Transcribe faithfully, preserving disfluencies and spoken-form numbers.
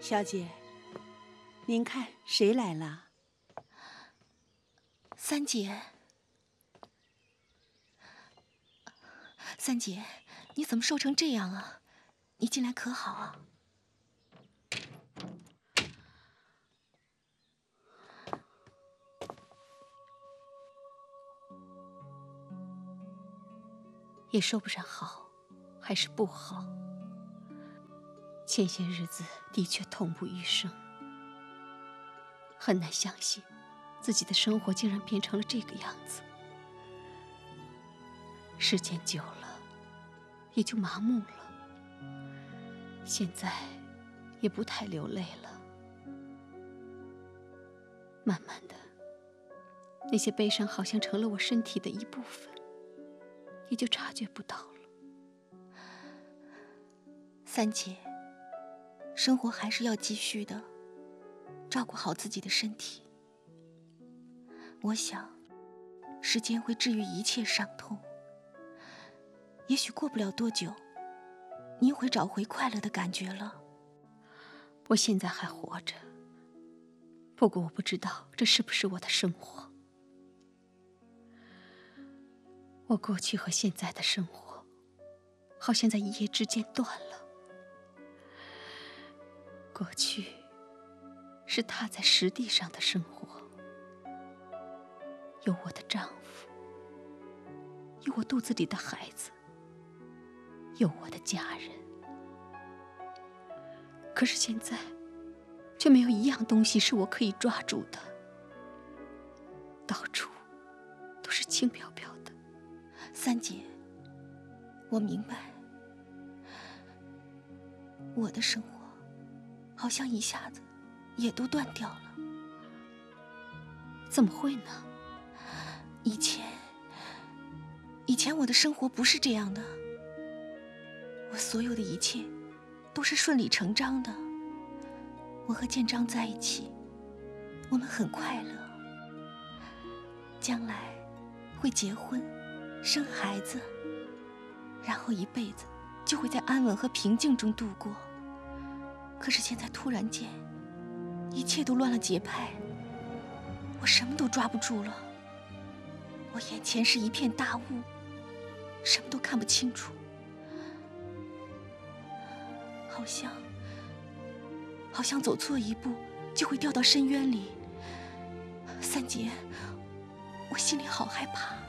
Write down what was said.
小姐，您看谁来了？ 三姐，三姐，你怎么瘦成这样啊？你近来可好啊？ 也说不上好，还是不好。前些日子的确痛不欲生，很难相信自己的生活竟然变成了这个样子。时间久了，也就麻木了。现在也不太流泪了。慢慢的，那些悲伤好像成了我身体的一部分，也就察觉不到了。 三姐，生活还是要继续的，照顾好自己的身体。我想，时间会治愈一切伤痛。也许过不了多久，你又会找回快乐的感觉了。 我现在还活着，不过我不知道这是不是我的生活。我过去和现在的生活，好像在一夜之间断了。过去是踏在实地上的生活，有我的丈夫，有我肚子里的孩子，有我的家人。可是现在，却没有一样东西是我可以抓住的，到处都是轻飘飘的。 三姐，我明白，我的生活好像一下子也都断掉了。 怎么会呢？ 以前，以前我的生活不是这样的，我所有的一切都是顺理成章的。我和建章在一起，我们很快乐，将来会结婚生孩子，然后一辈子就会在安稳和平静中度过。可是现在突然间，一切都乱了节拍，我什么都抓不住了。我眼前是一片大雾，什么都看不清楚，好像好像走错一步就会掉到深渊里。三姐，我心里好害怕。